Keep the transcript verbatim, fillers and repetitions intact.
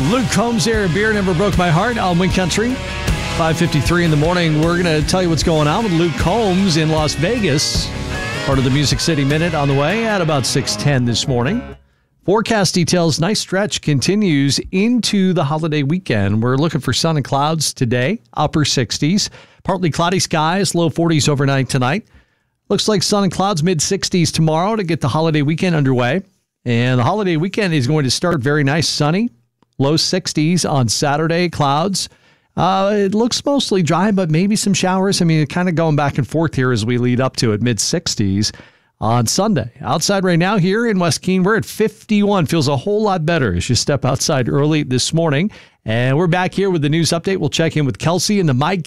Luke Combs there. Beer Never Broke My Heart on Wind Country. five fifty-three in the morning. We're going to tell you what's going on with Luke Combs in Las Vegas. Part of the Music City Minute on the way at about six ten this morning. Forecast details, nice stretch continues into the holiday weekend. We're looking for sun and clouds today, upper sixties. Partly cloudy skies, low forties overnight tonight. Looks like sun and clouds, mid sixties tomorrow to get the holiday weekend underway. And the holiday weekend is going to start very nice, sunny, low sixties on Saturday, clouds. Uh, it looks mostly dry, but maybe some showers. I mean, kind of going back and forth here as we lead up to it, mid sixties. On Sunday. Outside right now here in West Keene, we're at fifty-one. Feels a whole lot better as you step outside early this morning. And we're back here with the news update. We'll check in with Kelsey in the My